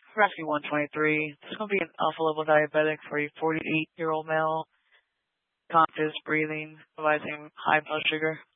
Rescue 123. This is going to be an alpha level diabetic for a 48-year-old male, conscious, breathing, advising high blood sugar.